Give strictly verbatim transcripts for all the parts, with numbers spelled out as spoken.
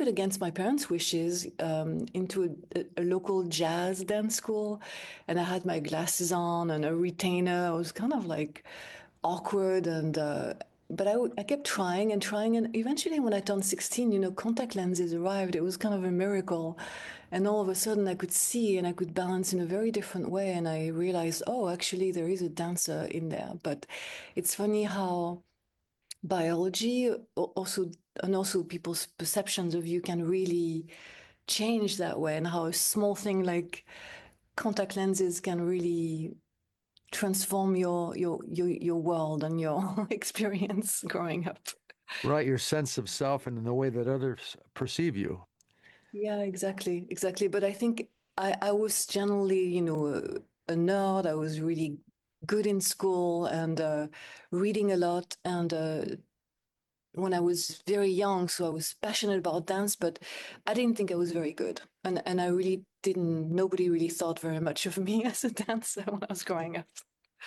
bit against my parents' wishes um, into a, a local jazz dance school. And I had my glasses on and a retainer. I was kind of like awkward and uh, but I, w- I kept trying and trying, and eventually when I turned sixteen, you know, contact lenses arrived. It was kind of a miracle, and all of a sudden I could see and I could balance in a very different way, and I realized, oh, actually there is a dancer in there. But it's funny how biology also, and also people's perceptions of you can really change that way, and how a small thing like contact lenses can really transform your your your, your world and your experience growing up. Right, your sense of self and the way that others perceive you. Yeah, exactly, exactly. But I think I, I was generally, you know, a, a nerd. I was really good in school and uh, reading a lot. And uh, when I was very young, so I was passionate about dance, but I didn't think I was very good. And and I really didn't. Nobody really thought very much of me as a dancer when I was growing up.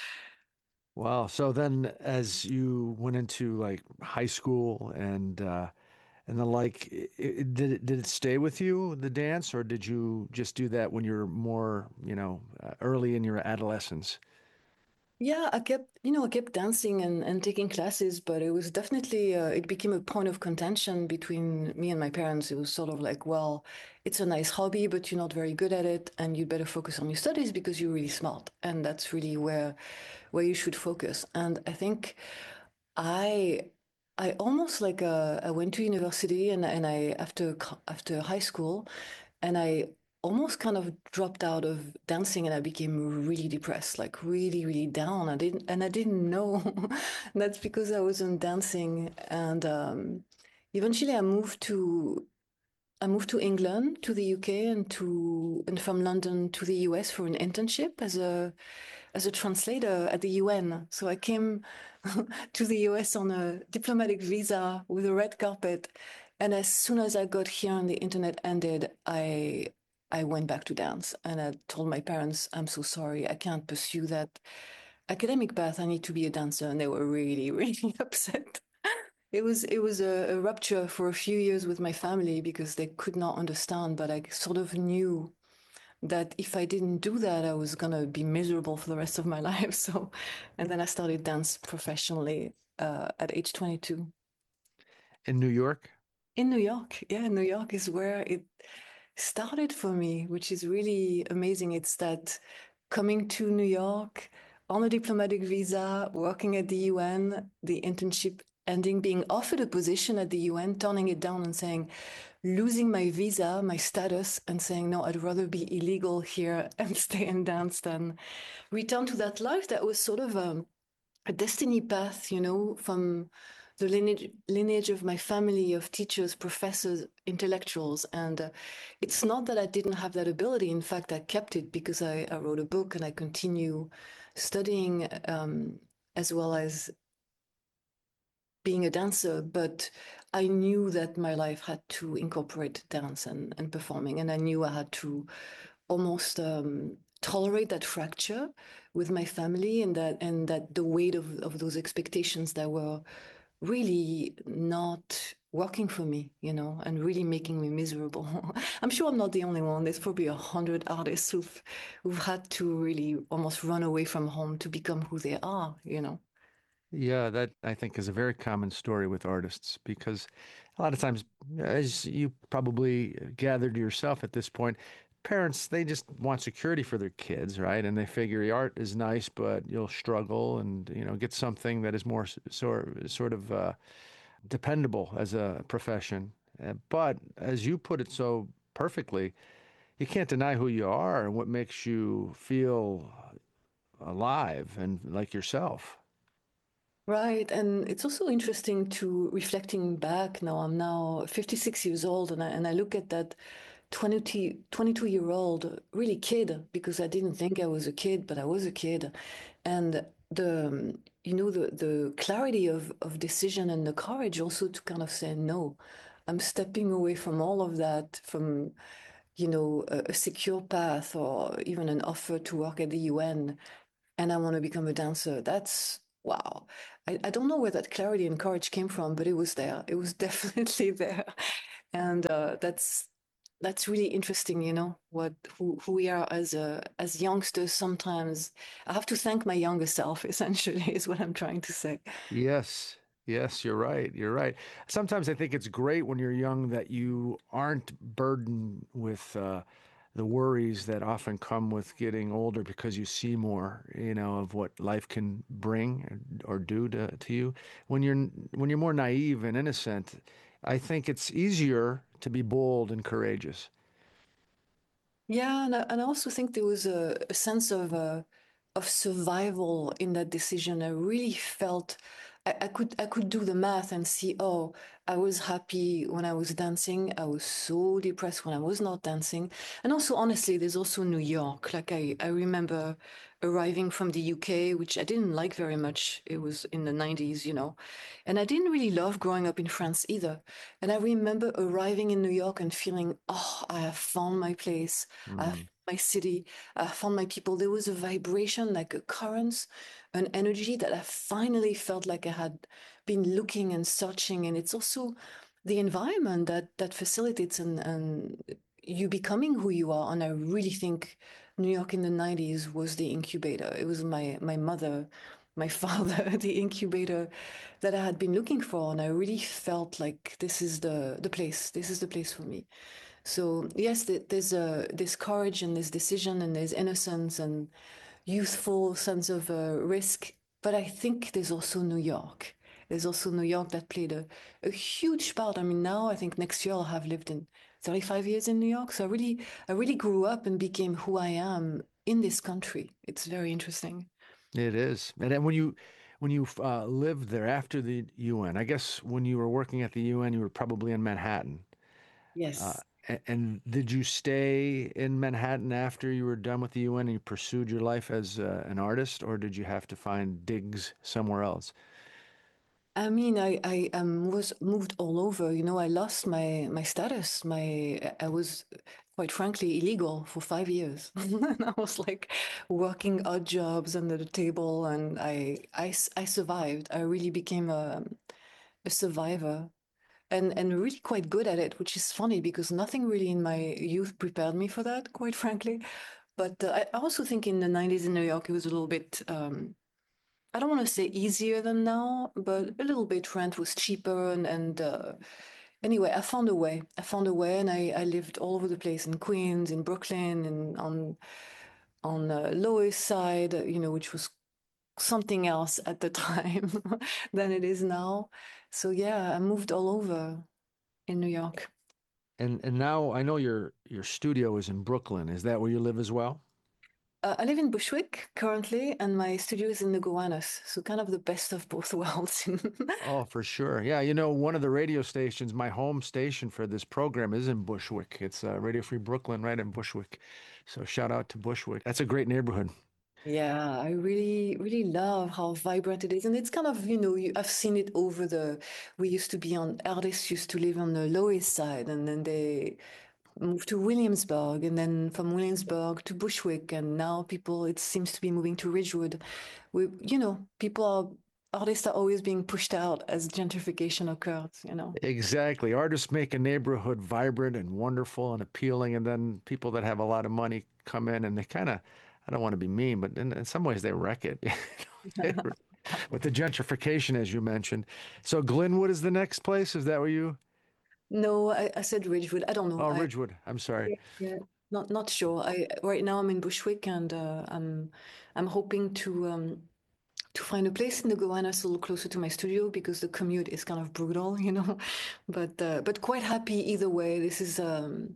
Wow. So then as you went into like high school and uh and the like, it, it- did it did it stay with you, the dance, or did you just do that when you're more, you know, uh, early in your adolescence? Yeah, I kept, you know, I kept dancing and, and taking classes, but it was definitely, uh, it became a point of contention between me and my parents. It was sort of like, well, it's a nice hobby, but you're not very good at it, and you'd better focus on your studies because you're really smart, and that's really where where you should focus. And I think I I almost like uh, I went to university and and I after co- after high school, and I almost kind of dropped out of dancing and I became really depressed, like really really down. I didn't and I didn't know that's because I wasn't dancing. And um, eventually I moved to I moved to England, to the U K, and to and from London to the U S for an internship as a as a translator at the U N. So I came to the U S on a diplomatic visa with a red carpet, and as soon as I got here and the internet ended, I I went back to dance, and I told my parents, "I'm so sorry, I can't pursue that academic path. I need to be a dancer," and they were really really upset. It was it was a, a rupture for a few years with my family because they could not understand, but I sort of knew that if I didn't do that, I was gonna be miserable for the rest of my life. So, and then I started dance professionally uh, at age twenty-two In New York? in New York. Yeah, New York is where it started for me, which is really amazing. It's that coming to New York on a diplomatic visa, working at the U N, the internship ending, being offered a position at the U N, turning it down and saying, losing my visa, my status, and saying, no, I'd rather be illegal here and stay and dance than return to that life that was sort of um, a destiny path, you know, from the lineage, lineage of my family of teachers, professors, intellectuals. And uh, it's not that I didn't have that ability. In fact, I kept it because I, I wrote a book and I continue studying um, as well as being a dancer. But I knew that my life had to incorporate dance and, and performing. And I knew I had to almost um, tolerate that fracture with my family, and that and that the weight of, of those expectations that were really not working for me, you know, and really making me miserable. I'm sure I'm not the only one. There's probably a hundred artists who've who've had to really almost run away from home to become who they are, you know. Yeah, that I think is a very common story with artists because a lot of times, as you probably gathered yourself at this point, parents, they just want security for their kids, right? And they figure the art is nice, but you'll struggle and, you know, get something that is more s- sort sort of uh, dependable as a profession. Uh, But as you put it so perfectly, you can't deny who you are and what makes you feel alive and like yourself. Right. And it's also interesting to reflecting back now. I'm now fifty-six years old, and I, and I look at that twenty, twenty-two year old, really kid, because I didn't think I was a kid, but I was a kid. And the, um, you know, the, the clarity of, of decision and the courage also to kind of say, no, I'm stepping away from all of that, from, you know, a, a secure path or even an offer to work at the U N, and I want to become a dancer. That's wow. I, I don't know where that clarity and courage came from, but it was there. It was definitely there. and uh, that's that's really interesting, you know, what who, who we are as uh, as youngsters. Sometimes I have to thank my younger self, essentially, is what I'm trying to say. Yes. Yes, you're right. You're right. Sometimes I think it's great when you're young that you aren't burdened with uh, the worries that often come with getting older because you see more, you know, of what life can bring or do to, to you. When you're when you're more naive and innocent, I think it's easier to be bold and courageous. Yeah, and I, and I also think there was a, a sense of uh, of survival in that decision. I really felt I, I could I could do the math and see, oh, I was happy when I was dancing. I was so depressed when I was not dancing. And also, honestly, there's also New York. Like I, I remember arriving from the U K, which I didn't like very much. It was in the nineties, you know. And I didn't really love growing up in France either. And I remember arriving in New York and feeling, oh, I have found my place. I have Mm. my city. I found my people. There was a vibration, like a current, an energy that I finally felt like I had been looking and searching. And it's also the environment that that facilitates and, and you becoming who you are. And I really think New York in the nineties was the incubator. It was my my mother, my father, the incubator that I had been looking for. And I really felt like this is the the place. This is the place for me. So yes, there's a this courage and this decision and there's innocence and youthful sense of uh, risk. But I think there's also New York. There's also New York that played a, a huge part. I mean, now I think next year I'll have lived in thirty-five years in New York. So I really, I really grew up and became who I am in this country. It's very interesting. It is. And then when you when you uh, lived there after the U N, I guess when you were working at the U N, you were probably in Manhattan. Uh, Yes. a- and did you stay in Manhattan after you were done with the U N and you pursued your life as uh, an artist, or did you have to find digs somewhere else? I mean, I I um, was moved all over. You know, I lost my my status. My I was quite frankly illegal for five years, and I was like working odd jobs under the table, and I I s- I survived. I really became a a survivor, and and really quite good at it, which is funny because nothing really in my youth prepared me for that, quite frankly. But uh, I I also think in the nineties in New York, it was a little bit. Um, I don't want to say easier than now, but a little bit. Rent was cheaper, and, and uh, anyway, I found a way. I found a way, and I, I lived all over the place in Queens, in Brooklyn, and on on the Lower East Side, uh, you know, which was something else at the time than it is now. So yeah, I moved all over in New York. And and now I know your your studio is in Brooklyn. Is that where you live as well? Uh, I live in Bushwick currently, and my studio is in the Gowanus, so kind of the best of both worlds. Oh, for sure. Yeah, you know, one of the radio stations, my home station for this program is in Bushwick. It's uh, Radio Free Brooklyn, right in Bushwick. So shout out to Bushwick. That's a great neighborhood. Yeah, I really, really love how vibrant it is. And it's kind of, you know, you, I've seen it over the, we used to be on, artists used to live on the Lower East Side, and then they moved to Williamsburg, and then from Williamsburg to Bushwick. And now people, it seems to be moving to Ridgewood. We, you know, people are, artists are always being pushed out as gentrification occurs, you know. Exactly. Artists make a neighborhood vibrant and wonderful and appealing, and then people that have a lot of money come in and they kind of, I don't want to be mean, but in, in some ways they wreck it. They were- With the gentrification, as you mentioned. So Glenwood is the next place. Is that where you? No, I, I said Ridgewood. I don't know. Oh, I, Ridgewood. I'm sorry. yeah, yeah, not not sure. I right now I'm in Bushwick, and uh, I'm I'm hoping to um, to find a place in the Gowanus a little closer to my studio because the commute is kind of brutal, you know. But uh, but quite happy either way. This is um,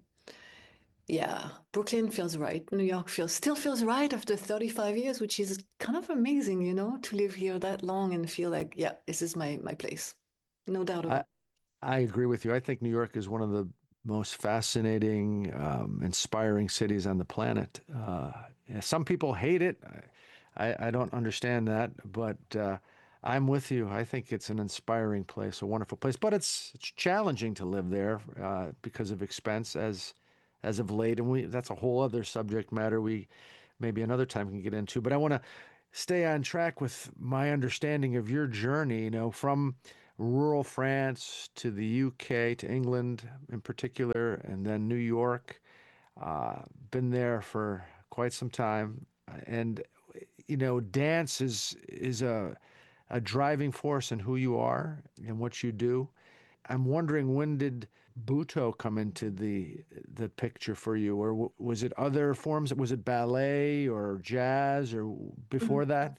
yeah, Brooklyn feels right. New York feels still feels right after thirty-five years, which is kind of amazing, you know, to live here that long and feel like, yeah, this is my my place. No doubt about I, I agree with you. I think New York is one of the most fascinating, um, inspiring cities on the planet. Uh, yeah, some people hate it. I, I, I don't understand that, but uh, I'm with you. I think it's an inspiring place, a wonderful place, but it's it's challenging to live there uh, because of expense as as of late, and we that's a whole other subject matter we maybe another time can get into. But I want to stay on track with my understanding of your journey. You know, from rural France to the U K, to England in particular, and then New York. Uh, been there for quite some time, and you know, dance is is a a driving force in who you are and what you do. I'm wondering, when did Butoh come into the the picture for you, or w- was it other forms? Was it ballet or jazz or before that?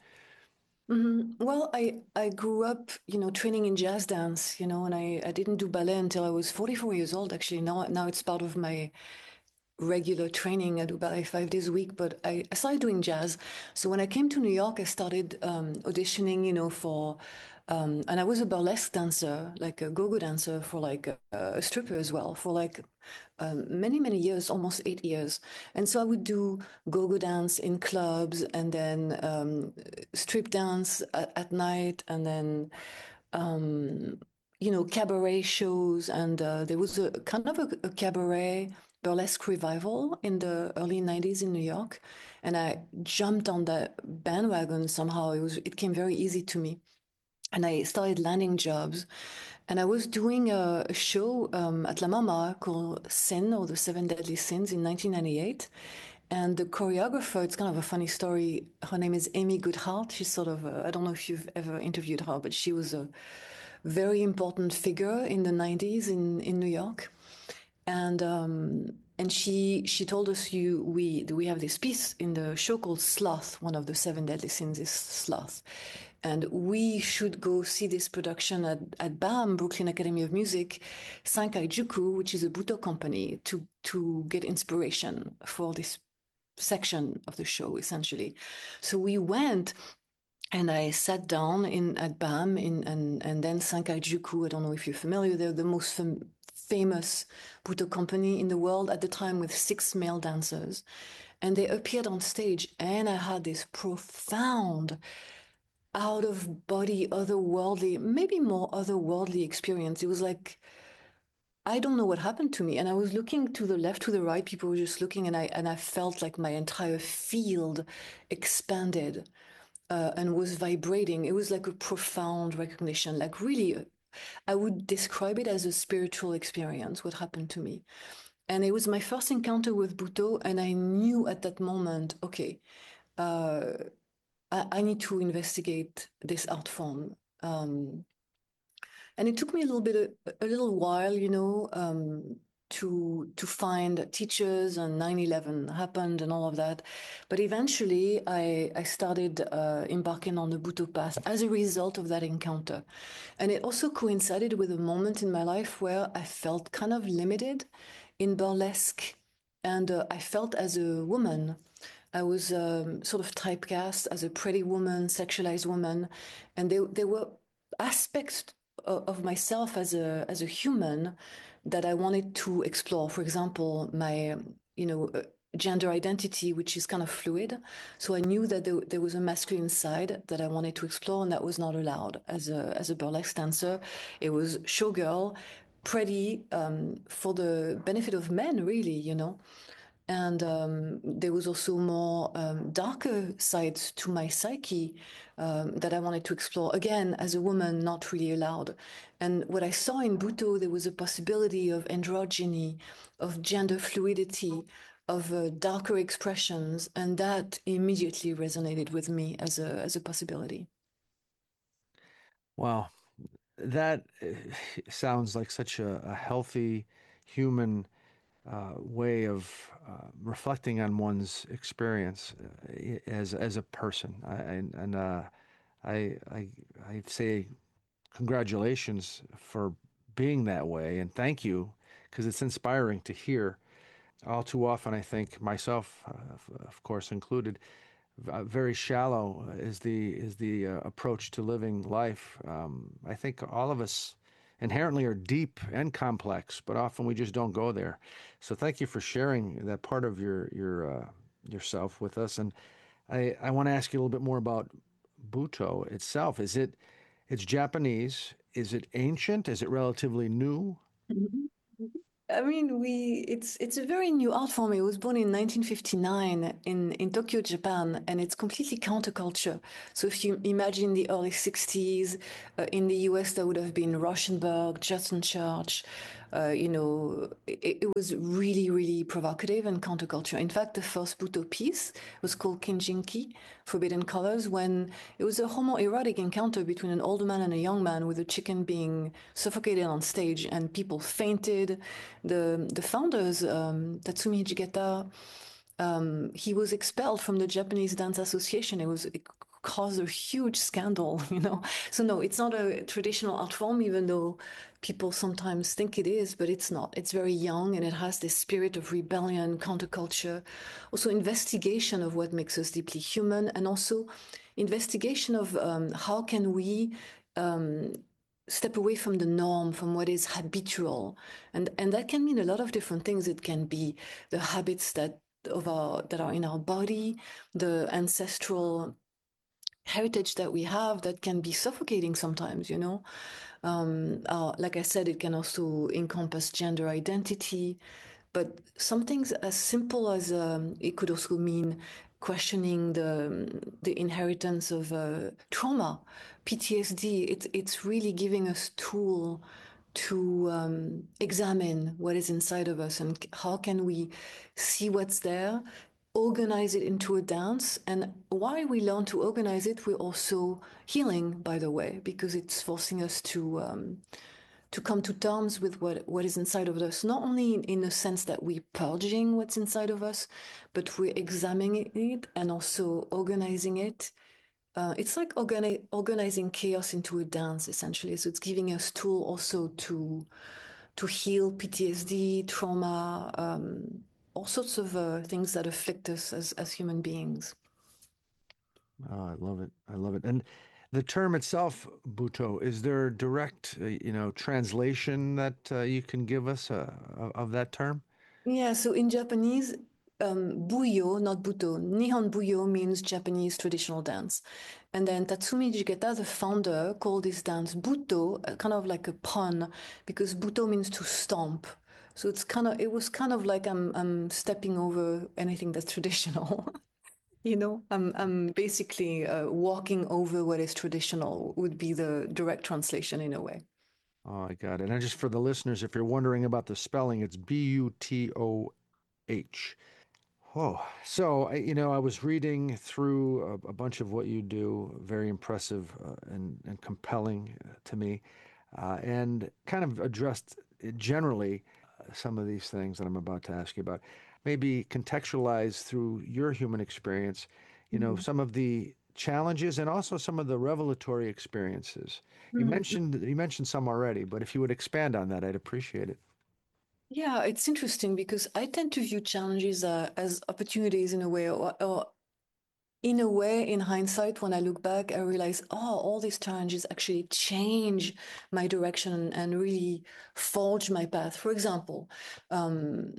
Mhm. Well, I I grew up, you know, training in jazz dance, you know, and I I didn't do ballet until I was forty-four years old, actually. Now now it's part of my regular training. I do ballet five days a week, but I, I started doing jazz. So when I came to New York, I started um, auditioning, you know, for, um, and I was a burlesque dancer, like a go-go dancer for like a, a stripper as well, for like um, many, many years, almost eight years. And so I would do go-go dance in clubs and then um, strip dance at, at night and then um, you know, cabaret shows, and uh, there was a kind of a, a cabaret burlesque revival in the early nineties in New York, and I jumped on that bandwagon somehow. It was it came very easy to me, and I started landing jobs. And I was doing a, a show um, at La Mama called Sin, or the Seven Deadly Sins, in nineteen ninety-eight. And the choreographer, it's kind of a funny story. Her name is Amy Goodhart. She's sort of, I don't know if you've ever interviewed her, but she was a very important figure in the nineties in, in New York. And um, and she she told us you we we have this piece in the show called Sloth. One of the seven deadly sins is sloth, and we should go see this production at at B A M, Brooklyn Academy of Music, Sankai Juku, which is a Butoh company, to to get inspiration for this section of the show essentially. So we went, and I sat down in at B A M in and and then Sankai Juku. I don't know if you're familiar. They're the most fam famous Butoh company in the world at the time, with six male dancers, and they appeared on stage, and I had this profound, out of body, otherworldly, maybe more otherworldly experience. It was like, I don't know what happened to me. And I was looking to the left, to the right, people were just looking, and I and I felt like my entire field expanded uh, and was vibrating. It was like a profound recognition, like really, I would describe it as a spiritual experience, what happened to me. And it was my first encounter with Butoh, and I knew at that moment, okay, uh, I, I need to investigate this art form. Um, and it took me a little bit, a, a little while, you know, um, to to find teachers, and nine eleven happened and all of that. But eventually, I I started uh, embarking on the Butoh path as a result of that encounter, and it also coincided with a moment in my life where I felt kind of limited in burlesque, and uh, I felt as a woman. I was um, sort of typecast as a pretty woman, sexualized woman, and there there were aspects of, of myself as a as a human that I wanted to explore. For example, my um, you know uh, gender identity, which is kind of fluid. So I knew that there, there was a masculine side that I wanted to explore, and that was not allowed as a as a burlesque dancer. It was showgirl, pretty, um, for the benefit of men, really, you know. And um, there was also more um, darker sides to my psyche um, that I wanted to explore. Again, as a woman, not really allowed. And what I saw in Butoh, there was a possibility of androgyny, of gender fluidity, of uh, darker expressions, and that immediately resonated with me as a as a possibility. Wow, that uh, sounds like such a, a healthy human uh, way of uh, reflecting on one's experience uh, as as a person. I, and and uh, I I I say congratulations for being that way, and thank you, because it's inspiring to hear. All too often, I think myself, uh, of of course included, uh, very shallow is the is the uh, approach to living life. Um, I think all of us inherently are deep and complex, but often we just don't go there. So thank you for sharing that part of your your uh, yourself with us. And I I want to ask you a little bit more about Butoh itself. Is it it's Japanese? Is it ancient? Is it relatively new? Mhm. I mean, we it's it's a very new art form. It was born in nineteen fifty-nine in in Tokyo, Japan, and it's completely counterculture. So if you imagine the early sixties, uh, in the U S, that would have been Rauschenberg, Judson Church. Uh, you know, it, it was really, really provocative and counterculture. In fact, the first Buto piece was called Kinjinki, Forbidden Colors, when it was a homoerotic encounter between an old man and a young man, with a chicken being suffocated on stage and people fainted. The the founders, um, Tatsumi Hijikata, um, he was expelled from the Japanese Dance Association. It was it caused a huge scandal, you know. So no, it's not a traditional art form, even though people sometimes think it is, but it's not. It's very young and it has this spirit of rebellion, counterculture, also investigation of what makes us deeply human, and also investigation of um, how can we um, step away from the norm, from what is habitual, and and that can mean a lot of different things. It can be the habits that of our that are in our body, the ancestral heritage that we have that can be suffocating sometimes, you know. Um, uh, like I said, it can also encompass gender identity, but some things as simple as um, it could also mean questioning the the inheritance of uh, trauma, P T S D. It's it's really giving us tool to um, examine what is inside of us and how can we see what's there, organize it into a dance. And while we learn to organize it, we're also healing, by the way, because it's forcing us to um, to come to terms with what, what is inside of us, not only in, in the sense that we're purging what's inside of us, but we're examining it and also organizing it. Uh, it's like organi- organizing chaos into a dance, essentially. So it's giving us tool also to to heal P T S D, trauma, um, all sorts of uh, things that afflict us as, as human beings. Oh, I love it. I love it. And the term itself, Buto, is there a direct, uh, you know, translation that uh, you can give us uh, of, of that term? Yeah, so in Japanese, um, Buyo, not Buto, Nihon Buyo means Japanese traditional dance. And then Tatsumi Jiketa, the founder, called this dance Buto, uh, kind of like a pun, because Buto means to stomp. So it's kind of, it was kind of like I'm, I'm stepping over anything that's traditional. You know, I'm, I'm basically uh, walking over what is traditional, would be the direct translation in a way. Oh, I got it. And just for the listeners, if you're wondering about the spelling, it's B U T O H. Oh, so I, you know, I was reading through a, a bunch of what you do, very impressive uh, and, and compelling uh, to me, uh, and kind of addressed uh, generally uh, some of these things that I'm about to ask you about. Maybe contextualize through your human experience, you know, Mhm. some of the challenges and also some of the revelatory experiences. You Mhm. mentioned you mentioned some already, but if you would expand on that, I'd appreciate it. Yeah, it's interesting because I tend to view challenges uh, as opportunities in a way, or, or in a way, in hindsight, when I look back, I realize, oh, all these challenges actually change my direction and really forge my path. For example, um,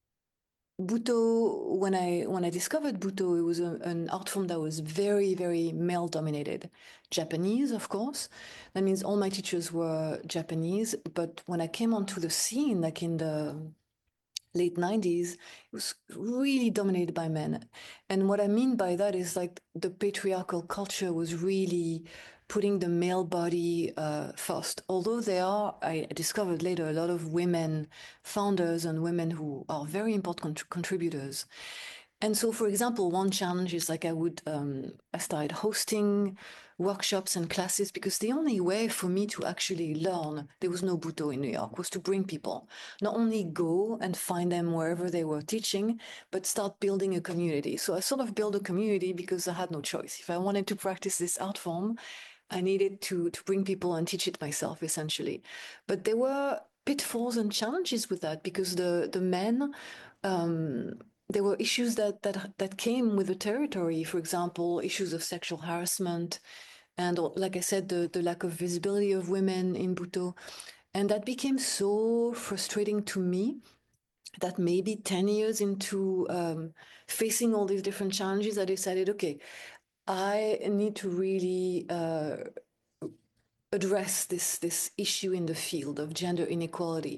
Buto, when I when I discovered Buto, it was a, an art form that was very, very male dominated. Japanese, of course. That means all my teachers were Japanese. But when I came onto the scene, like in the late nineties, it was really dominated by men. And what I mean by that is like the patriarchal culture was really putting the male body uh, first. Although there are, I discovered later, a lot of women founders and women who are very important contributors. And so, for example, one challenge is like I would, um, I started hosting workshops and classes because the only way for me to actually learn, there was no Buto in New York, was to bring people, not only go and find them wherever they were teaching, but start building a community. So I sort of built a community because I had no choice. If I wanted to practice this art form, I needed to to bring people and teach it myself, essentially. But there were pitfalls and challenges with that because the the men, um, there were issues that that that came with the territory. For example, issues of sexual harassment, and like I said, the the lack of visibility of women in Buto, and that became so frustrating to me that maybe ten years into um, facing all these different challenges, I decided, okay, I need to really uh, address this this issue in the field of gender inequality.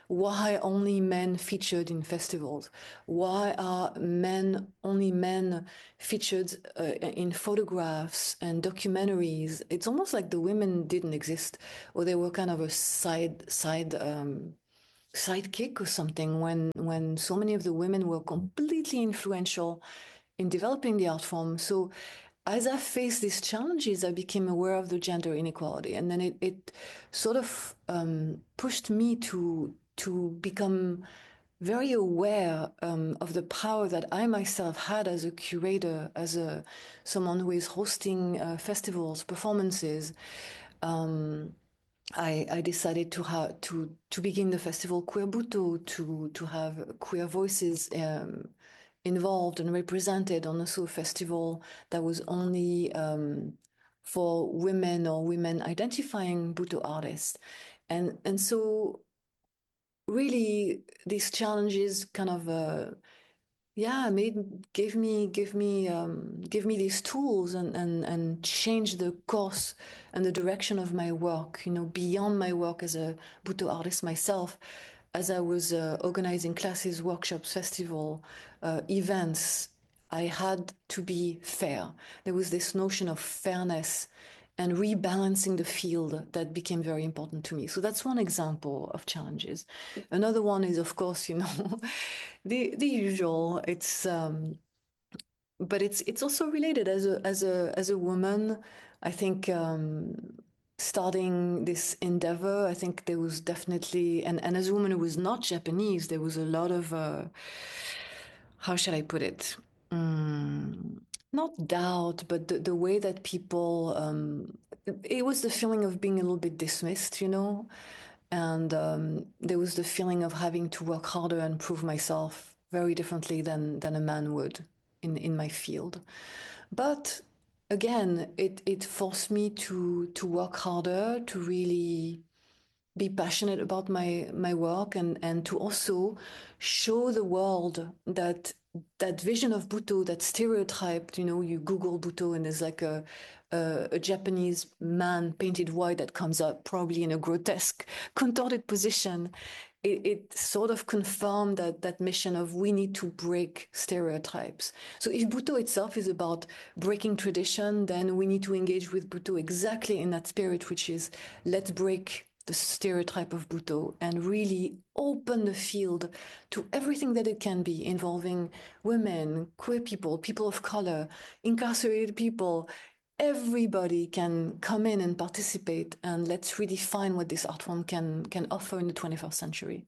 Why only men featured in festivals? Why are men only men featured uh, in photographs and documentaries? It's almost like the women didn't exist, or they were kind of a side side um, sidekick or something. When when so many of the women were completely influential in developing the art form. So as I faced these challenges, I became aware of the gender inequality, and then it, it sort of um, pushed me to to become very aware um, of the power that I myself had as a curator, as a someone who is hosting uh, festivals, performances. Um, I, I decided to have to to begin the festival Queer Buto, to to have queer voices um, involved and represented on also a festival that was only um, for women or women identifying Buto artists. And and so really these challenges kind of uh, yeah made gave me give me um, give me these tools and and and change the course and the direction of my work, you know, beyond my work as a Buto artist myself. As I was uh, organizing classes, workshops, festival uh, events, I had to be fair. There was this notion of fairness and rebalancing the field that became very important to me. So that's one example of challenges. Another one is, of course, you know, the the usual. It's um, but it's it's also related as a as a as a woman. I think um, starting this endeavor, I think there was definitely, and and as a woman who was not Japanese, there was a lot of uh, how shall I put it? Mm, not doubt, but the, the way that people, um, it was the feeling of being a little bit dismissed, you know? And um, there was the feeling of having to work harder and prove myself very differently than, than a man would in, in my field. But again, it, it forced me to, to work harder, to really be passionate about my my work, and and to also show the world that that vision of Buto, that stereotype, you know, you Google Buto and there's like a a, a Japanese man painted white that comes up probably in a grotesque contorted position. It, it sort of confirmed that that mission of we need to break stereotypes. So if Buto itself is about breaking tradition, then we need to engage with Buto exactly in that spirit, which is let's break the stereotype of Buto and really open the field to everything that it can be, involving women, queer people, people of color, incarcerated people. Everybody can come in and participate, and let's redefine what this art form can can offer in the twenty-first century.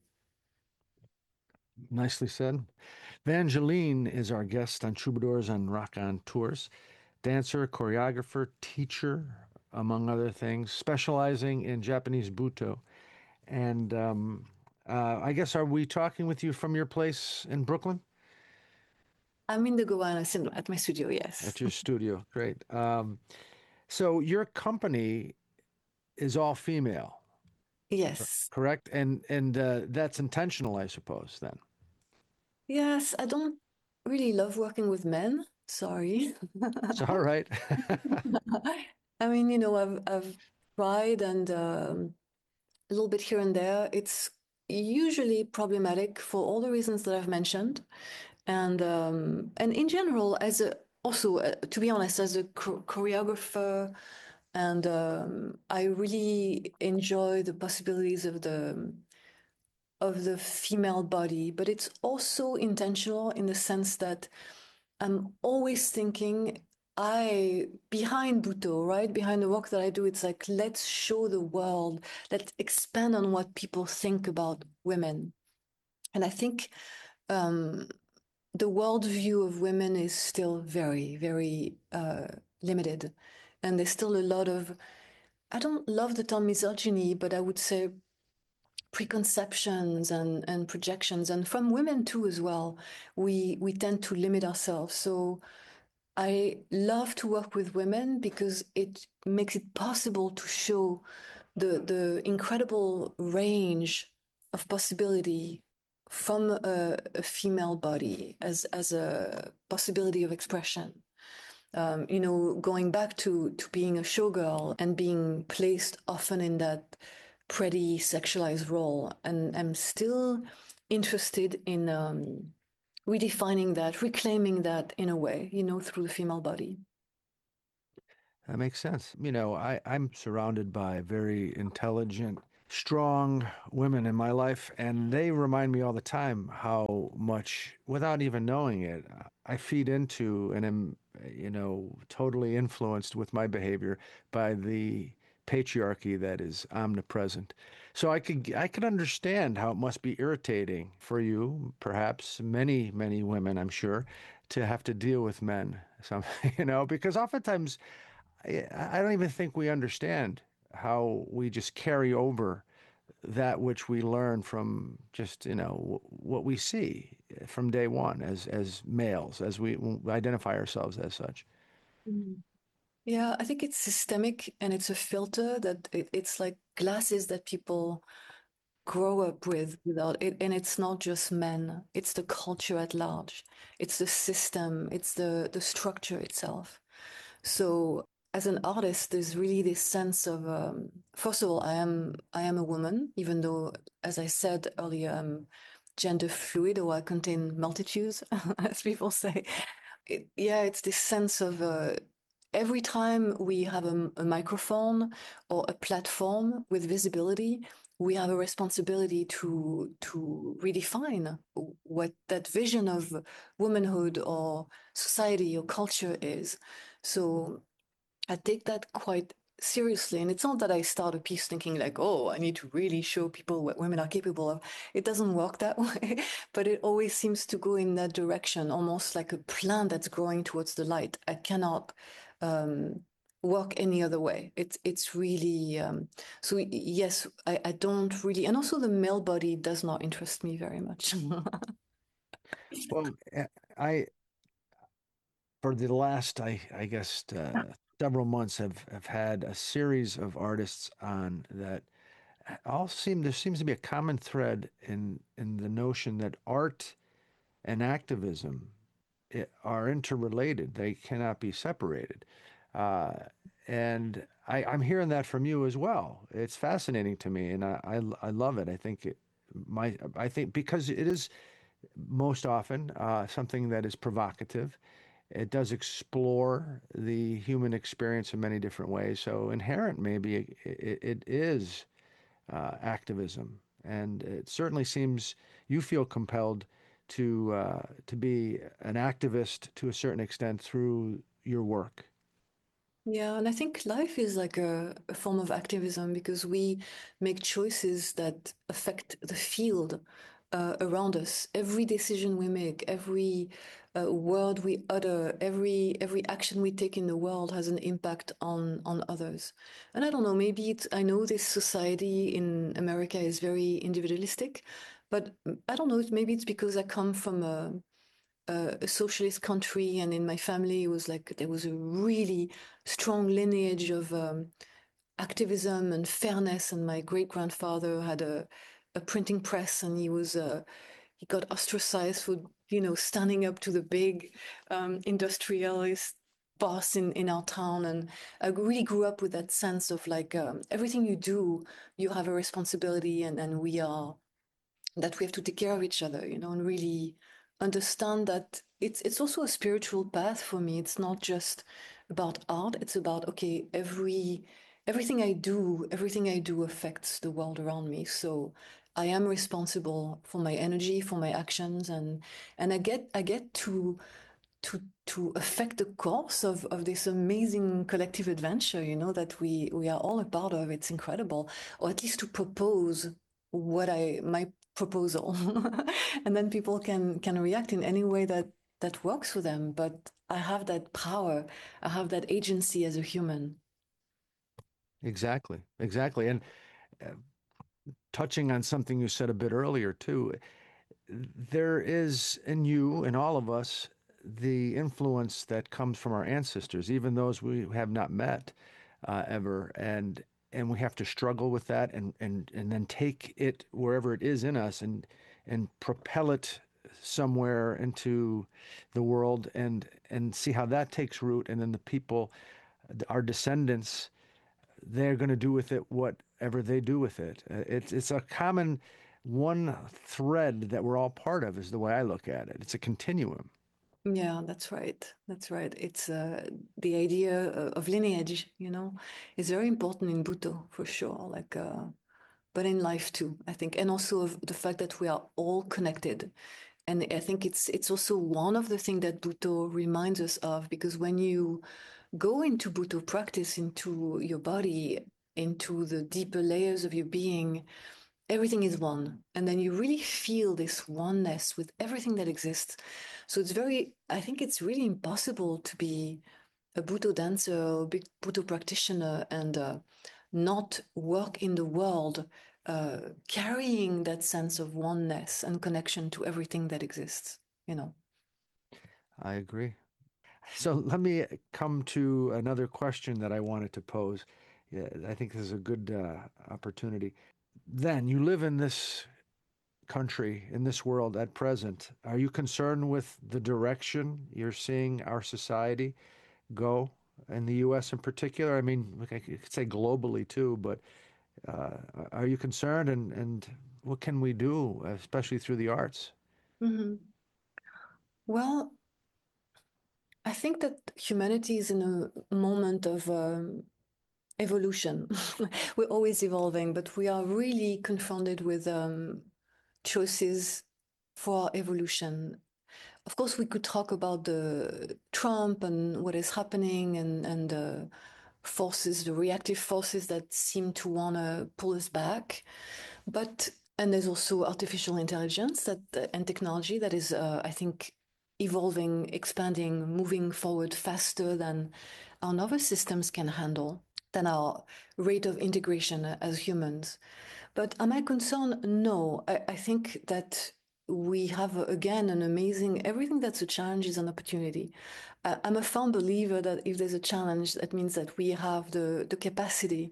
Nicely said. Vangeline is our guest on Troubadours on Rock on Tours. Dancer, choreographer, teacher, among other things, specializing in Japanese Buto. And um, uh, I guess, are we talking with you from your place in Brooklyn? I'm in the Gowanus Syndrome at my studio, yes. At your studio. Great. Um, so your company is all female, Yes. correct? And and uh, that's intentional, I suppose, then. Yes, I don't really love working with men. Sorry. It's all right. I mean, you know, I've I've tried and um, a little bit here and there. It's usually problematic for all the reasons that I've mentioned, and um, and in general, as a also uh, to be honest, as a cho- choreographer, and um, I really enjoy the possibilities of the of the female body, but it's also intentional in the sense that I'm always thinking I behind Buto, right? Behind the work that I do, it's like let's show the world, let's expand on what people think about women. And I think um, the worldview of women is still very, very uh, limited. And there's still a lot of, I don't love the term misogyny, but I would say preconceptions and, and projections, and from women too as well. We we tend to limit ourselves. So I love to work with women because it makes it possible to show the the incredible range of possibility from a, a female body as as a possibility of expression. Um, you know, going back to to being a showgirl and being placed often in that pretty sexualized role. And I'm still interested in um, redefining that, reclaiming that in a way, you know, through the female body. That makes sense. You know, I, I'm surrounded by very intelligent, strong women in my life, and they remind me all the time how much, without even knowing it, I feed into and am, you know, totally influenced with my behavior by the patriarchy that is omnipresent. So I could I could understand how it must be irritating for you, perhaps many, many women, I'm sure, to have to deal with men. Some, you know, because oftentimes I, I don't even think we understand how we just carry over that which we learn from just, you know, w- what we see from day one as as males, as we identify ourselves as such. Mm. Yeah, I think it's systemic and it's a filter that it, it's like glasses that people grow up with without it. And it's not just men, it's the culture at large, it's the system, it's the, the structure itself. So as an artist, there's really this sense of um, first of all, I am I am a woman, even though, as I said earlier, I'm gender fluid or I contain multitudes, as people say. It, yeah, it's this sense of uh, every time we have a, a microphone or a platform with visibility, we have a responsibility to to redefine what that vision of womanhood or society or culture is. So I take that quite seriously. And it's not that I start a piece thinking like, oh, I need to really show people what women are capable of. It doesn't work that way, but it always seems to go in that direction, almost like a plant that's growing towards the light. I cannot um, work any other way. It's it's really um, so. Yes, I, I don't really, and also the male body does not interest me very much. Well, eh, I for the last, I I guess, uh, several months have have had a series of artists on that all seem there seems to be a common thread in in the notion that art and activism i- are interrelated. They cannot be separated. Uh, and I, I'm hearing that from you as well. It's fascinating to me, and I, I, I love it. I think it, my, I think because it is most often uh, something that is provocative. It does explore the human experience in many different ways. So inherent, maybe it, it, it is uh, activism, and it certainly seems you feel compelled to uh, to be an activist to a certain extent through your work. Yeah, and I think life is like a, a form of activism because we make choices that affect the field uh, around us. Every decision we make, every uh, word we utter, every every action we take in the world has an impact on on others. And I don't know, maybe it's, I know this society in America is very individualistic, but I don't know, maybe it's because I come from a uh, a socialist country, and in my family, it was like there was a really strong lineage of um, activism and fairness. And my great grandfather had a, a printing press, and he was uh, he got ostracized for you know standing up to the big um, industrialist boss in, in our town. And I really grew up with that sense of like um, everything you do, you have a responsibility, and, and we are that we have to take care of each other, you know, and really understand that it's it's also a spiritual path for me. It's not just about art. It's about okay, every everything I do, everything I do affects the world around me. So I am responsible for my energy, for my actions, and and I get I get to to to affect the course of of this amazing collective adventure, you know, that we we are all a part of. It's incredible, or at least to propose what I my proposal, and then people can can react in any way that that works for them. But I have that power, I have that agency as a human. Exactly, exactly. And uh, touching on something you said a bit earlier too, there is in you, in all of us, the influence that comes from our ancestors, even those we have not met uh, ever, and and we have to struggle with that, and and and then take it wherever it is in us, and and propel it somewhere into the world, and and see how that takes root, and then the people, our descendants, they're going to do with it what whatever they do with it. Uh, It's it's a common one thread that we're all part of, is the way I look at it. It's a continuum. Yeah, that's right. That's right. It's uh, the idea uh, of lineage, you know, is very important in Buto for sure. Like, uh, but in life too, I think, and also of the fact that we are all connected. And I think it's it's also one of the things that Buto reminds us of, because when you go into Buto practice, into your body, into the deeper layers of your being, everything is one. And then you really feel this oneness with everything that exists. So it's very, I think it's really impossible to be a Buto dancer or a big Buto practitioner and uh, not work in the world uh, carrying that sense of oneness and connection to everything that exists, you know. I agree. So let me come to another question that I wanted to pose. Yeah, I think this is a good uh, opportunity. Then you live in this country, in this world at present. Are you concerned with the direction you're seeing our society go in the U S in particular? I mean, like I could say globally too, but uh, are you concerned, and, and what can we do, especially through the arts? Mhm. Well, I think that humanity is in a moment of um, evolution. We're always evolving, but we are really confronted with um, choices for evolution. Of course, we could talk about the Trump and what is happening, and and the forces, the reactive forces that seem to want to pull us back. But and there's also artificial intelligence that and technology that is, uh, I think, evolving, expanding, moving forward faster than our nervous systems can handle, than our rate of integration as humans. But am I concerned? No. I, I think that we have, uh, again, an amazing, everything that's a challenge is an opportunity. I, I'm a firm believer that if there's a challenge, that means that we have the, the capacity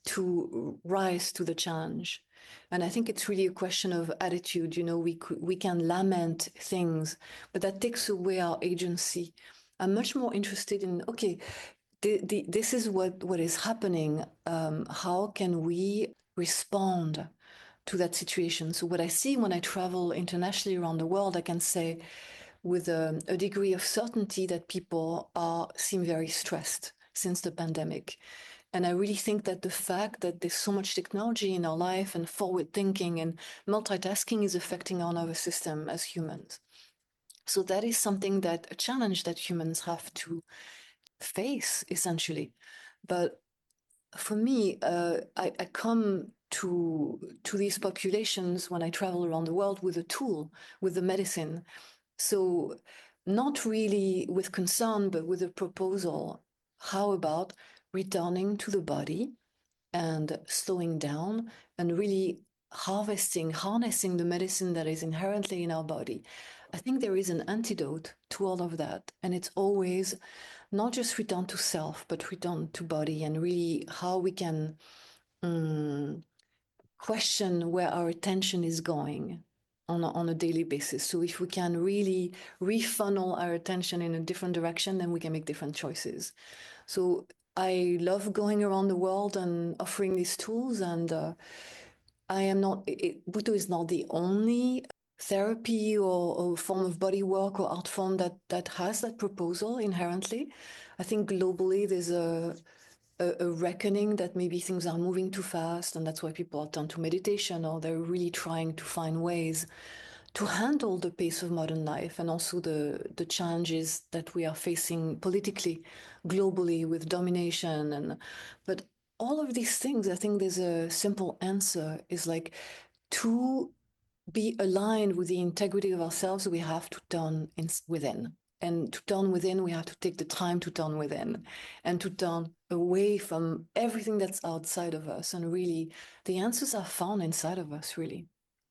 to rise to the challenge. And I think it's really a question of attitude. You know, we could, we can lament things, but that takes away our agency. I'm much more interested in, okay, the, the, this is what, what is happening. Um, how can we respond to that situation? So what I see when I travel internationally around the world, I can say with a, a degree of certainty that people are seem very stressed since the pandemic. And I really think that the fact that there's so much technology in our life and forward thinking and multitasking is affecting our nervous system as humans. So that is something that a challenge that humans have to face essentially. But for me, uh, I, I come to to these populations when I travel around the world with a tool, with the medicine. So not really with concern, but with a proposal. How about returning to the body and slowing down and really harvesting, harnessing the medicine that is inherently in our body? I think there is an antidote to all of that. And it's always not just return to self, but return to body, and really how we can um, question where our attention is going on a, on a daily basis. So if we can really refunnel our attention in a different direction, then we can make different choices. So I love going around the world and offering these tools. And uh, I am not, it, Buto is not the only therapy or, or form of body work or art form that, that has that proposal inherently. I think globally there's a, a, a reckoning that maybe things are moving too fast, and that's why people turn to meditation, or they're really trying to find ways to handle the pace of modern life and also the, the challenges that we are facing politically, globally, with domination. And but all of these things, I think there's a simple answer, is like to be aligned with the integrity of ourselves, we have to turn in, within. And to turn within, we have to take the time to turn within and to turn away from everything that's outside of us. And really, the answers are found inside of us, really.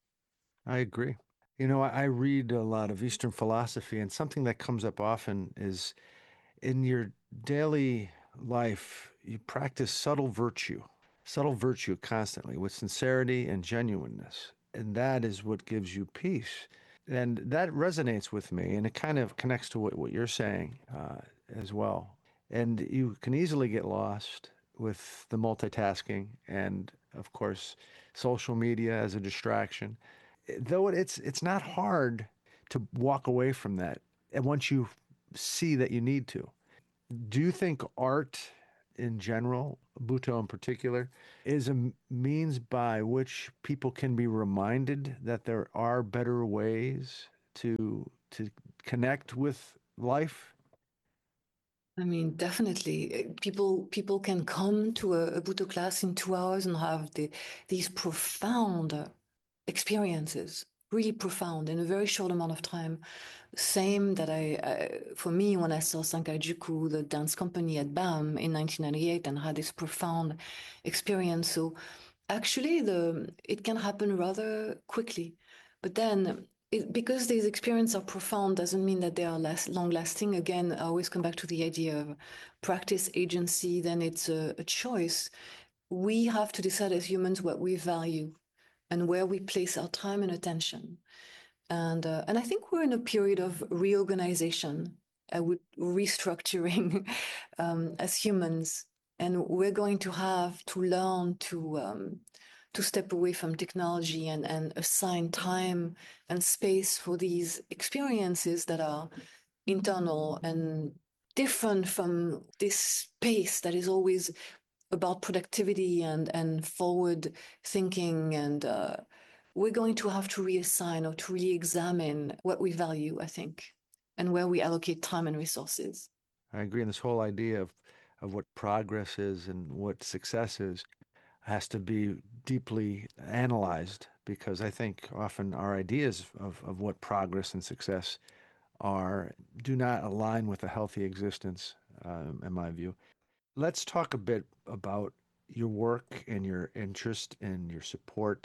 I agree. You know, I, I read a lot of Eastern philosophy, and something that comes up often is in your daily life, you practice subtle virtue, subtle virtue constantly with sincerity and genuineness. And that is what gives you peace. And that resonates with me, and it kind of connects to what, what you're saying uh, as well. And you can easily get lost with the multitasking and of course, social media as a distraction. Though it's it's not hard to walk away from that, and once you see that you need to. Do you think art in general, Buto in particular, is a m- means by which people can be reminded that there are better ways to to connect with life? I mean, definitely, uh, people people can come to a, a Buddha class in two hours and have the, these profound uh, experiences, really profound in a very short amount of time. Same that I, uh, for me, when I saw Sankaijuku, the dance company at BAM in nineteen ninety-eight, and had this profound experience. So actually, the it can happen rather quickly, but then it, because these experiences are profound doesn't mean that they are less long lasting. Again, I always come back to the idea of practice agency. Then it's a, a choice. We have to decide as humans what we value and where we place our time and attention. And uh, and I think we're in a period of reorganization, uh, with restructuring um, as humans, and we're going to have to learn to um, to step away from technology and and assign time and space for these experiences that are internal and different from this space that is always about productivity and and forward thinking, and uh, we're going to have to reassign or to re-examine what we value, I think, and where we allocate time and resources. I agree. And this whole idea of of what progress is and what success is has to be deeply analyzed because I think often our ideas of, of what progress and success are do not align with a healthy existence, um, in my view. Let's talk a bit about your work and your interest and your support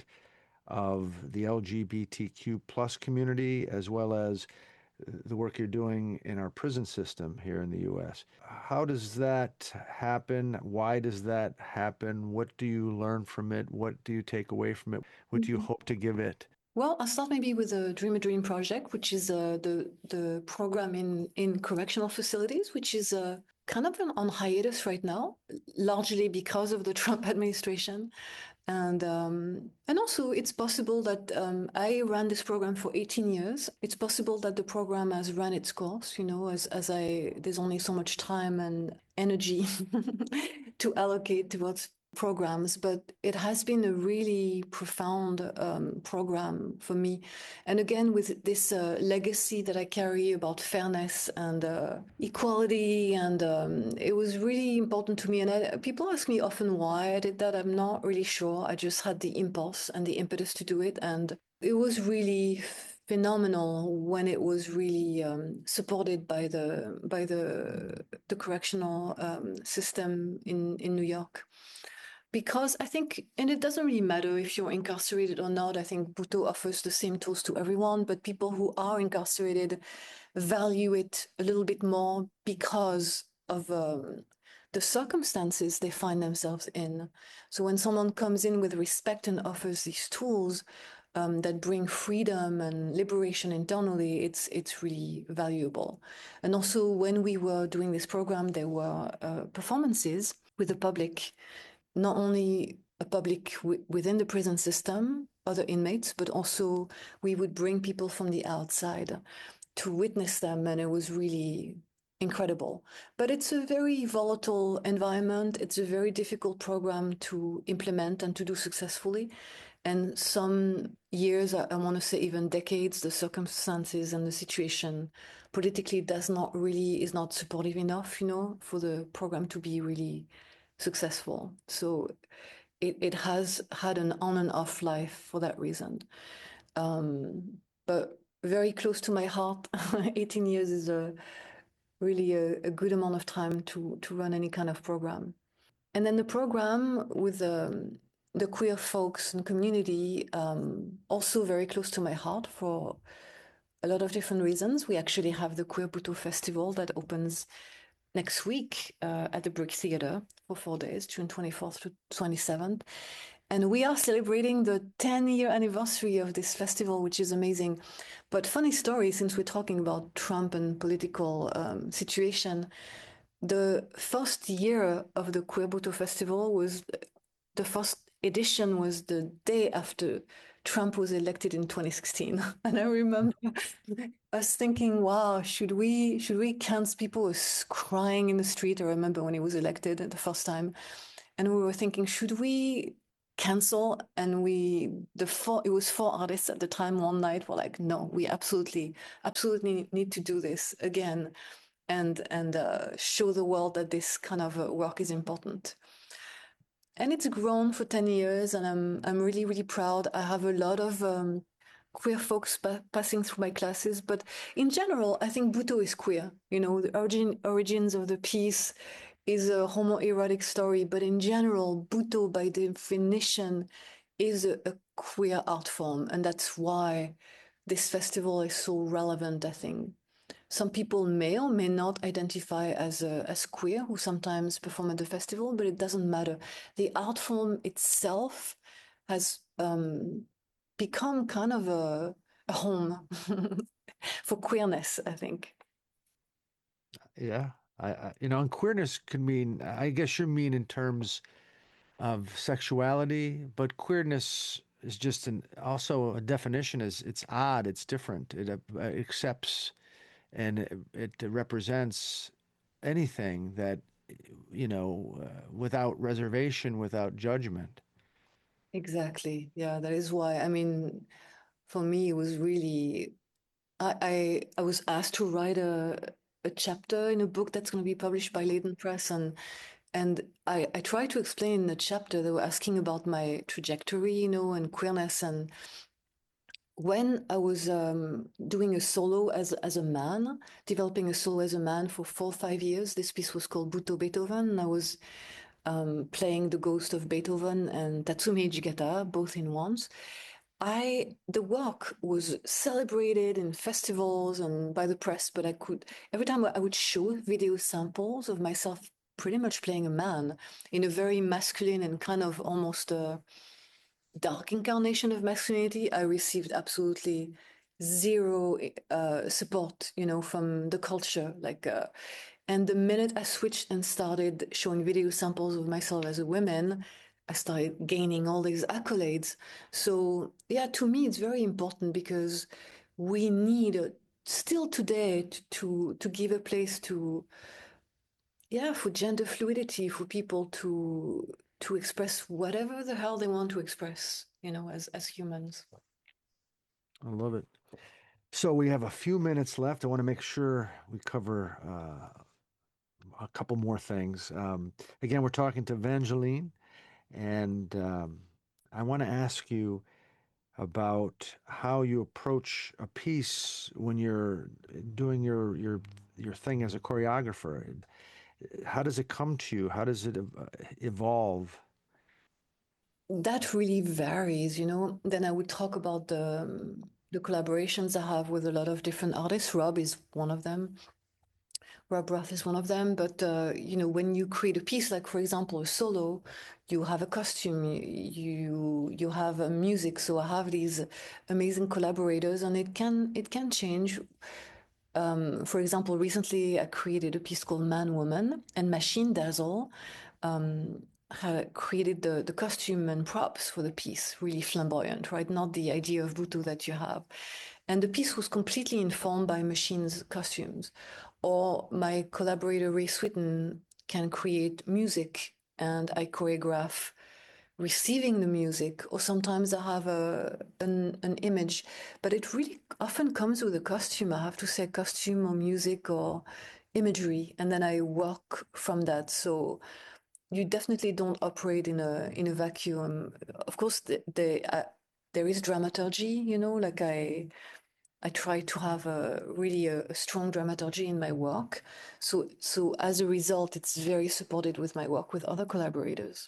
of the L G B T Q plus community, as well as the work you're doing in our prison system here in the U S. How does that happen? Why does that happen? What do you learn from it? What do you take away from it? What do you Mhm. hope to give it? Well, I'll start maybe with the Dream a Dream project, which is uh, the the program in in correctional facilities, which is uh, kind of on hiatus right now, largely because of the Trump administration. And um, and also, it's possible that um, I ran this program for eighteen years. It's possible that the program has run its course. You know, as as I there's only so much time and energy to allocate towards programs, but it has been a really profound um, program for me. And again, with this uh, legacy that I carry about fairness and uh, equality, and um, it was really important to me. And I, people ask me often why I did that. I'm not really sure. I just had the impulse and the impetus to do it, and it was really phenomenal when it was really um, supported by the by the the correctional um, system in in New York. Because I think, and it doesn't really matter if you're incarcerated or not. I think Buto offers the same tools to everyone, but people who are incarcerated value it a little bit more because of um, the circumstances they find themselves in. So when someone comes in with respect and offers these tools um, that bring freedom and liberation internally, it's it's really valuable. And also, when we were doing this program, there were uh, performances with the public, not only a public w- within the prison system, other inmates, but also we would bring people from the outside to witness them, and it was really incredible. But it's a very volatile environment. It's a very difficult program to implement and to do successfully. And some years, I, I want to say even decades, the circumstances and the situation politically does not really is not supportive enough, you know, for the program to be really successful. So it, it has had an on and off life for that reason. Um, but very close to my heart. eighteen years is a really a, a good amount of time to to run any kind of program. And then the program with um, the queer folks and community, um, also very close to my heart for a lot of different reasons. We actually have the Queer Buto Festival that opens next week uh, at the Brick Theatre for four days, June twenty-fourth to twenty-seventh. And we are celebrating the ten year anniversary of this festival, which is amazing. But funny story, since we're talking about Trump and political um, situation, the first year of the Queer Buto Festival was the first edition was the day after Trump was elected in twenty sixteen. And I remember us thinking, wow, should we should we cancel? People were crying in the street. I remember when he was elected the first time. And we were thinking, should we cancel? And we the four it was four artists at the time one night were like, no, we absolutely, absolutely need to do this again and and uh, show the world that this kind of uh, work is important. And it's grown for ten years, and I'm I'm really, really proud. I have a lot of um, queer folks pa passing through my classes, but in general, I think Butoh is queer. You know, the origin origins of the piece is a homoerotic story, but in general, Butoh, by definition, is a, a queer art form, and that's why this festival is so relevant, I think. Some people may or may not identify as uh, as queer who sometimes perform at the festival, but it doesn't matter. The art form itself has um, become kind of a, a home for queerness, I think. Yeah. I, I, you know, and queerness can mean, I guess you mean in terms of sexuality, but queerness is just an also a definition is it's odd, it's different. It, uh, accepts and it, it represents anything that, you know, uh, without reservation, without judgment. Exactly. Yeah, that is why. I mean, for me, it was really I I, I was asked to write a a chapter in a book that's going to be published by Leiden Press, and and I I tried to explain in the chapter. They were asking about my trajectory, you know, and queerness, and when I was um, doing a solo as as a man, developing a solo as a man for four or five years. This piece was called Butoh Beethoven. And I was um, playing the ghost of Beethoven and Tatsumi Jigata, both in once. I the work was celebrated in festivals and by the press, but I could every time I would show video samples of myself pretty much playing a man in a very masculine and kind of almost a dark incarnation of masculinity, I received absolutely zero uh, support, you know, from the culture. Like, uh, and the minute I switched and started showing video samples of myself as a woman, I started gaining all these accolades. So, yeah, to me, it's very important because we need uh, still today to, to to give a place to, yeah, for gender fluidity, for people to to express whatever the hell they want to express, you know, as as humans. I love it. So we have a few minutes left. I want to make sure we cover uh, a couple more things. Um, again, we're talking to Evangeline, and um, I want to ask you about how you approach a piece when you're doing your your your thing as a choreographer. How does it come to you? How does it ev- evolve? That really varies, you know. Then I would talk about the um, the collaborations I have with a lot of different artists. Rob is one of them. Rob Roth is one of them. But uh, you know, when you create a piece, like for example, a solo, you have a costume, you you have a music. So I have these amazing collaborators, and it can it can change. Um, for example, recently I created a piece called Man Woman, and Machine Dazzle um, had created the, the costume and props for the piece, really flamboyant, right? Not the idea of Butoh that you have. And the piece was completely informed by Machine's costumes. Or my collaborator Ray Switten can create music and I choreograph receiving the music, or sometimes I have a an, an image, but it really often comes with a costume. I have to say costume or music or imagery, and then I work from that. So you definitely don't operate in a in a vacuum. Of course, the, the, uh, there is dramaturgy, you know, like I I try to have a really a, a strong dramaturgy in my work. So so as a result, it's very supported with my work with other collaborators.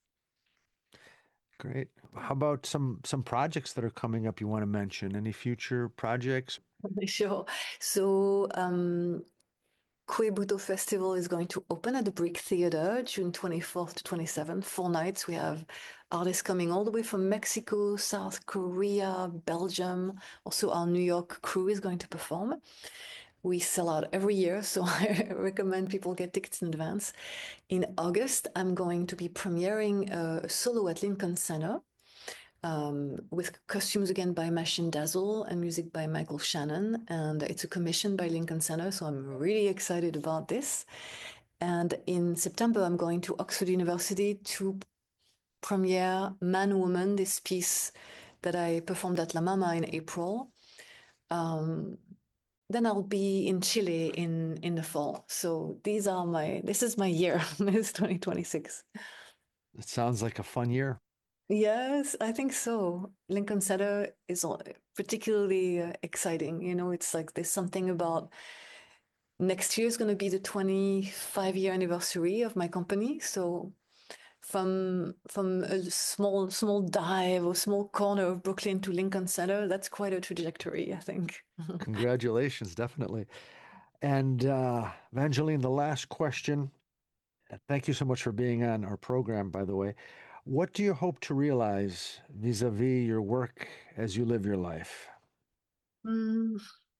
Great. How about some some projects that are coming up you want to mention? Any future projects? Sure. So, um, Queer Butoh Festival is going to open at the Brick Theater June twenty-fourth to twenty-seventh. Four nights. We have artists coming all the way from Mexico, South Korea, Belgium. Also, our New York crew is going to perform. We sell out every year, so I recommend people get tickets in advance. In August, I'm going to be premiering a solo at Lincoln Center um, with costumes again by Machine Dazzle and music by Michael Shannon. And it's a commission by Lincoln Center, so I'm really excited about this. And in September, I'm going to Oxford University to premiere Man Woman, this piece that I performed at La Mama in April. Um, then I'll be in Chile in in the fall. So these are my this is my year. It's twenty twenty-six. It sounds like a fun year. Yes, I think so. Lincoln Center is particularly uh, exciting. You know, it's like there's something about next year is going to be the twenty-five year anniversary of my company. So from from a small small dive or small corner of Brooklyn to Lincoln Center, that's quite a trajectory, I think. Congratulations, definitely. And uh, Evangeline, the last question. Thank you so much for being on our program, by the way. What do you hope to realize vis-a-vis your work as you live your life? Mm,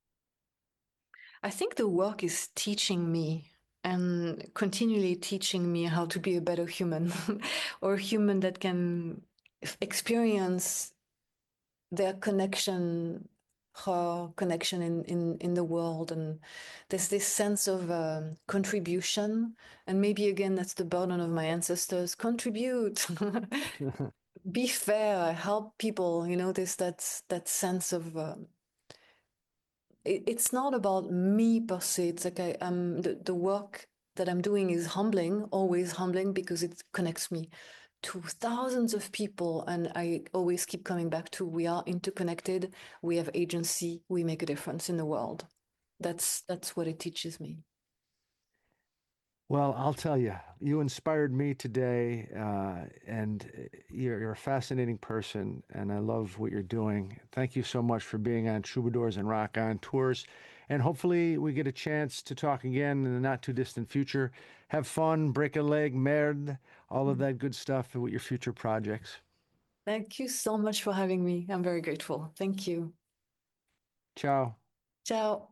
I think the work is teaching me and continually teaching me how to be a better human or a human that can experience their connection, her connection in, in, in the world. And there's this sense of um, contribution. And maybe again, that's the burden of my ancestors contribute, be fair, help people. You know, there's that, that sense of. Um, it, it's not about me per se. It's like I am the, the work that I'm doing is humbling, always humbling because it connects me to thousands of people. And I always keep coming back to we are interconnected, we have agency, we make a difference in the world. That's that's what it teaches me. Well, I'll tell you, you inspired me today, uh, and uh, you're, you're a fascinating person, and I love what you're doing. Thank you so much for being on Troubadours and Rock On tours, and hopefully we get a chance to talk again in the not too distant future. Have fun, break a leg, merde, all of that good stuff with your future projects. Thank you so much for having me. I'm very grateful. Thank you. Ciao. Ciao.